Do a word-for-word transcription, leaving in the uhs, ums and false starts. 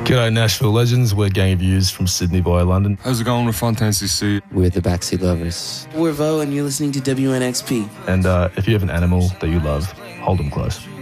G'day Nashville legends, we're Gang of Youths from Sydney via London. How's it going with Fontaine C C? We're the Backseat Lovers. We're Vo and you're listening to W N X P. And uh, if you have an animal that you love, hold them close.